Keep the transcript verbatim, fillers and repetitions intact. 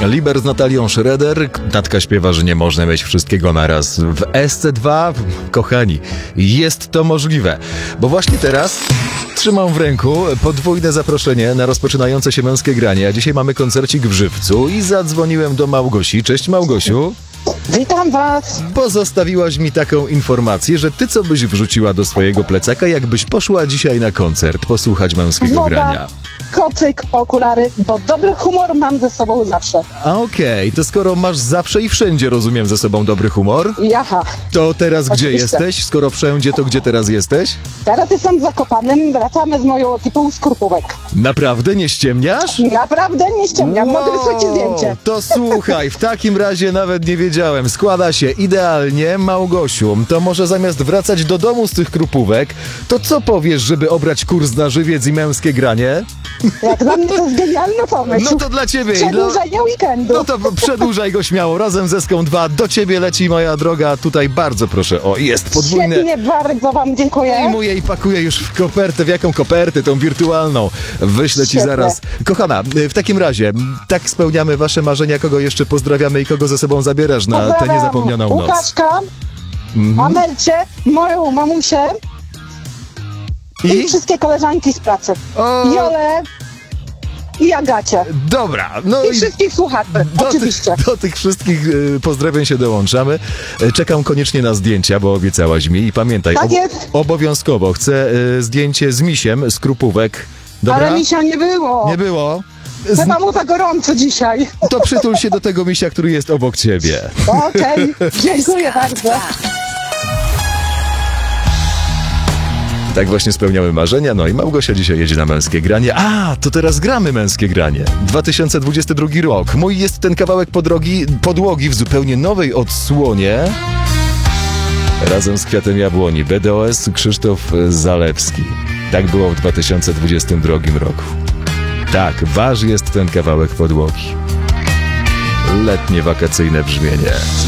Liber z Natalią Schroeder. Natka śpiewa, że nie można mieć wszystkiego naraz. W S C dwa, kochani, jest to możliwe. Bo właśnie teraz trzymam w ręku podwójne zaproszenie na rozpoczynające się męskie granie. A dzisiaj mamy koncercik w Żywcu i zadzwoniłem do Małgosi. Cześć, Małgosiu. Witam was. Bo zostawiłaś mi taką informację, że ty co byś wrzuciła do swojego plecaka, jakbyś poszła dzisiaj na koncert posłuchać męskiego Woda, grania. kocyk, okulary, bo dobry humor mam ze sobą zawsze. A okej, to skoro masz zawsze i wszędzie, rozumiem, ze sobą dobry humor, Jaha. to teraz gdzie Oczywiście. jesteś? Skoro wszędzie, to gdzie teraz jesteś? Teraz jestem w Zakopanem, wracamy z moją ekipą z Krupówek. Naprawdę nie ściemniasz? Naprawdę nie ściemniam, mogę wysłać ci zdjęcie. To słuchaj, w takim razie nawet nie wiedziałem. Składa się idealnie, Małgosiu. To może zamiast wracać do domu z tych Krupówek, to co powiesz, żeby obrać kurs na żywiec i męskie granie? Jak dla mnie to jest genialny pomysł. No to dla ciebie. Przedłużenie weekendu. No to przedłużaj go śmiało. Razem ze Ską dwa do ciebie leci, moja droga. Tutaj bardzo proszę. O, jest podwójne. Świetnie, bardzo wam dziękuję. Przyjmuję i pakuję już w kopertę. W jaką kopertę? Tą wirtualną. Wyślę ci Świetne. zaraz. Kochana, w takim razie, tak spełniamy wasze marzenia. Kogo jeszcze pozdrawiamy i kogo ze sobą zabierasz na tę Pozdrawiam niezapomnianą noc? Łukaszka, Mhm. Amelcie, moją mamusię i, I? wszystkie koleżanki z pracy. O, Jolę i Agacie. dobra. No I wszystkich słuchaczy, do oczywiście. Tych, do tych wszystkich y, pozdrawiam się dołączamy. Y, Czekam koniecznie na zdjęcia, bo obiecałaś mi i pamiętaj, Tak ob- jest. obowiązkowo chcę y, zdjęcie z misiem, z Krupówek. Dobra? Ale misia nie było. Nie było? Z... Chyba mu za gorąco dzisiaj. To przytul się do tego misia, który jest obok ciebie. Okej, dziękuję bardzo. Tak właśnie spełniamy marzenia, no i Małgosia dzisiaj jedzie na męskie granie. A, to teraz gramy męskie granie. dwa tysiące dwudziesty drugi rok. Mój jest ten kawałek podrogi, podłogi w zupełnie nowej odsłonie. Razem z Kwiatem Jabłoni. B D O S Krzysztof Zalewski. Tak było w dwa tysiące dwudziestym drugim roku. Tak, waż jest ten kawałek podłogi. Letnie, wakacyjne brzmienie.